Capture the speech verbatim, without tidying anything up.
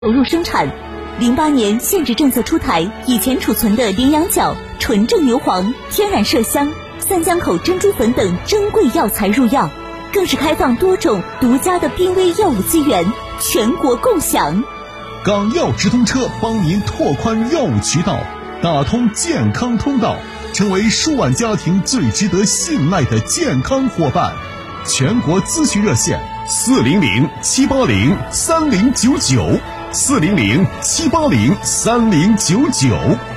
投入生产。零八年限制政策出台，以前储存的羚羊角、纯正牛黄、天然麝香、三江口珍珠粉等珍贵药材入药，更是开放多种独家的濒危药物资源，全国共享。 港药直通车帮您拓宽药物渠道，打通健康通道，成为数万家庭最值得信赖的健康伙伴。全国咨询热线：四零零七八零三零九九，四零零七八零三零九九。